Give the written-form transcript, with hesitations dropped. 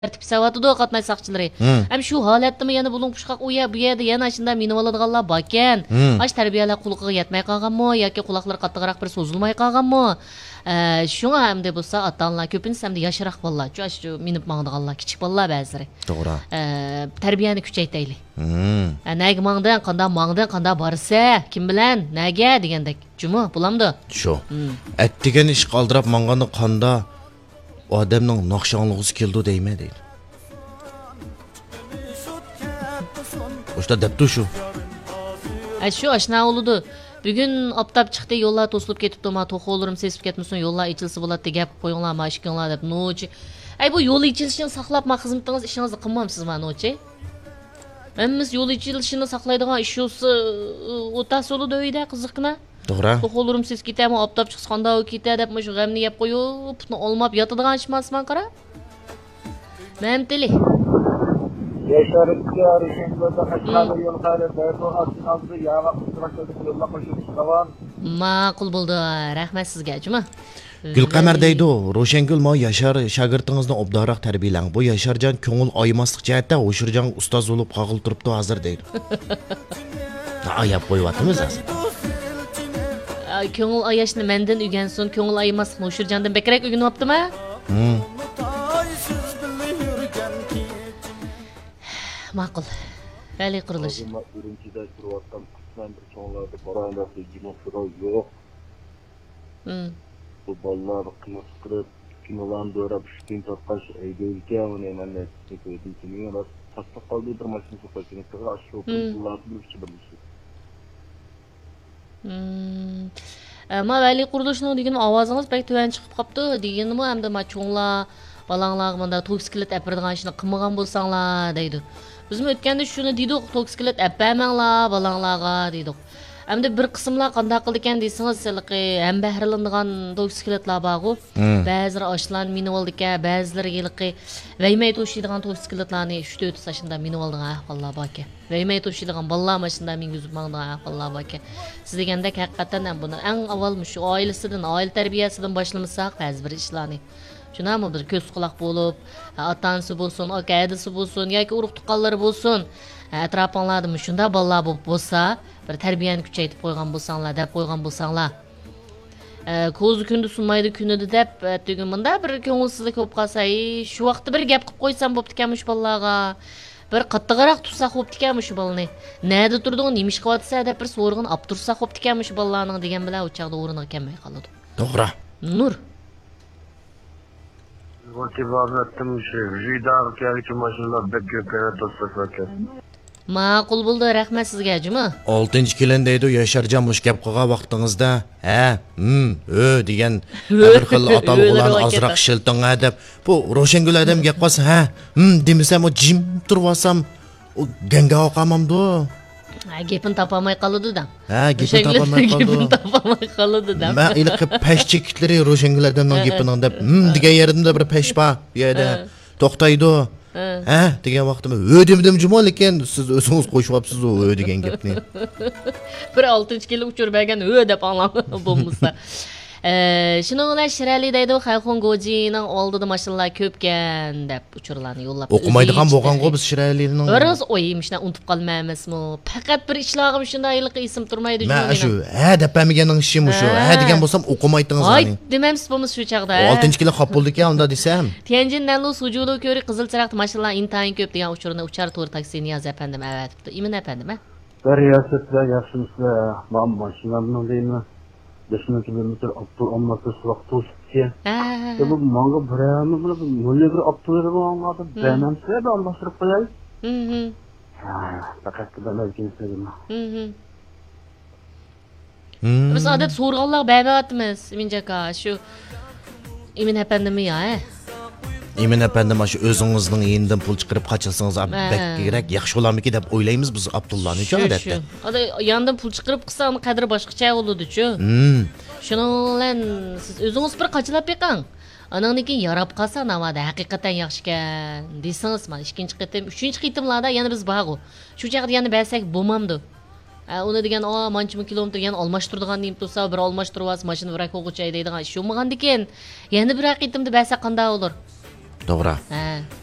tartib savatidi qatnash saqchilari. Ham shu holatdami yana buning pushqaq u yerda yana shunda minib oladiganlar bor ekan. Ash tarbiyalar quloqiga yetmay qolganmi yoki quloqlar qattiqroq bir so'zilmay qolganmi? Shunga hamda bo'lsa ota-onalar ko'pincha hamda yoshroq bolalar, shu minib mangdiganlar, kichik bolalar ba'zilari. To'g'ri. Tarbiyani kuchaytaylik. Naga qanda borsa, kim bilan, naga degandek. Jumi, bulamdi. Shu. Atdigan ish qoldirib manganda qanda odamning naqshonlig'isi keldi deyman deydi. O'shda debdi shu. Shu oshna oludi. Bugun optab chiqdi, yo'llar to'silib ketibdi, men to'xolarim sesib ketmasin, yo'llar ichilsa bo'ladi deb qo'yinglar, mashqinglar deb nochi. Bu yo'l ichilishini saqlab, men xizmatingiz ishingizni qilmamsiz men nochi. Hammiz yo'l ichilishini saqlaydigan ish yo'si o'tasi oludi uyda qiziqmi? To'g'ri. To'xolarim ses ketami, optab chiqsanda u ketadi deb shu g'amni yeb qo'yib, putni olmab yotadigan ish emasman qara. Mamtili. Yaşarıklı arışınlarda kaçlarda yol kaylar bayırlı altınazdı yağma kutrakları yolla koşup çıkavan. Ma'qul bo'ldi. Rahmat sizga, juma. Gulqamar deydi, Ro'shangul mo Yashar shogirdingizni obdoroq tarbiyalang. Bu Yasharjon ko'ngil oymaslik jihatda O'shirjon ustoz bo'lib qog'il turibdi hozir deydi. Ayab qo'yapmiz hozir. Ko'ngil ayashni mendan o'rgansin, ko'ngil aymaslikni O'shirjondan bekrak o'rganyaptimi? Ma'qul. Vali qurilish. Birinchida turayotgan qisman bir cho'nglarda boranda jimoqsiro yo'q. Bu bolalar qiyostirib, kinolarni o'rab ishtin topqash aydayga uni mana ko'rdim ki men tasdiq qoldi bir mashina so'qishini qilib shu pullarni biriktirib. Ma vali qurilishning degan ovozingiz pek tuvan chiqib qopti deganimi hamda ma cho'nglar balanglar bunda toksiklet apirdigan ishni qilmagan bo'lsanglar deydi. Biz o'tganda shuni dedik, toksiklet apamanglar balanglarga dedik. Hamda bir qismlar qanday qildi ekan desangiz, ham bahrilanadigan toksikletlar bor-ku. Ba'zilari oshlan minib oldi ekan, ba'zilari yilqi vaymay to'shiydigan toksikletlarni 3-4 yoshida minib oldigan ahvollar bor ekan. Vaymay to'shiydigan bolalar mashina mingizib mangdigan ahvollar bor ekan. Siz degandek haqiqatan ham buni eng avval shu oilasidan, oila tarbiyasidan boshlamasak ba'zi bir ishlarni shunami bir ko'z quloq bo'lib, ota-onasi bo'lsin, aka-adisi bo'lsin yoki urug' tuqqanlari bo'lsin, atrofinglarda shunda bolalar bo'lsa, bir tarbiyani kuchaytirib qo'ygan bo'lsanglar, deb qo'ygan bo'lsanglar. Ko'zi kundi sunmaydi kunida deb tugumunda bir ko'ngilsizlik bo'lib qolsa, shu vaqtda bir gap qilib qo'ysam bo'pti ekan shu bolalarga. Bir qattiqroq tutsak bo'pti ekan shu bolani. Nada turding, nima ish qilyapsa deb bir so'rg'in olib tursak bo'pti ekan shu bolalarning degan bilan u chaqda o'rniga kelmay qoladi. To'g'ri. Nur. Motivatsiyatim shu jidar kelgan mashinalar bekka to'satlagan. Ma'qul bo'ldi, rahmat sizga, juma. 6-kelin deydi Yasharjon mush gap qilgan vaqtingizda, degan bir xil atalg'ularni ozroq shilting deb, bu Ro'shangul odam gap qilsa, demasam, o jim turvasam, o ganga oqamamdi. Gapini topamay qoladi-da. Gapini topamay qoladi-da. Men iliq pesh chekitlari Ro'shangul odamning gapining deb, degan yerimda bir pesh bor, bu yerda to'xtaydi. Degan vaqtimda dedim juma lekin siz o'zingiz qo'shyapsiz o degan gapni. Bir 6-kelin uchirib bergan deb anlam bo'lmasa. Shuni ular Shirali deydi, Xayxon Gojining oldida mashinalar ko'pkan deb uchurlarni yo'llab. O'qimaydigan bo'lgan-ku biz Shiralining. Biroz o'yimishdan unutib qolmaymizmi? Faqat bir ishlog'im shunday iliq ism turmaydi juma. Men shu depamiganing ishim shu. Degan bo'lsam o'qimaydingiz qani. Demamiz bo'lmiz shu chaqda. 6-kelin qolib bo'ldi ekan unda desam. Tianjindan Sujulu ko'ri Qizilchiroq mashinalar intayin ko'p degan uchurni uchar to'g'ri taksi Niyoz apandim avatibdi. Imin apandim, Bir yasatlar yaxshimizlar, men mashinamni deymi? 5 kilometr aptul olmasa vaqt to'sibdi. Bu menga biramni bilib, mo'lla bir aptullar bo'lganlar, benim sizga almashtirib qo'yay. Faqat bundan kelsin. Biz odat so'rg'onlar bermayapmiz, Minjaka, shu Imin apandimi ya, Emin efendim shu o'zingizning yenidan pul chiqarib qachilsangiz bek kerak, yaxshi bo'larmiki deb o'ylaymiz biz Abdullani odatda. Yandan pul chiqarib qilsa uni qadri boshqacha bo'ladi-chu. Shuning bilan siz o'zingiz bir qachilab beqing. Andan keyin yarab qolsa navada haqiqatan yaxshi ekan desangiz, men ikkinchi qitim, uchinchi qitimlarda yana biz bog'u. Shu chaqda yana bersak bo'lmamdi. Uni degan mancha kilometr yana almashtiradigan deyim tursa, bir almashtirib mashina birak o'g'ichay deydigan ish bo'lmagandan keyin yana bir qitimda bersa qanday olur? To'g'ri.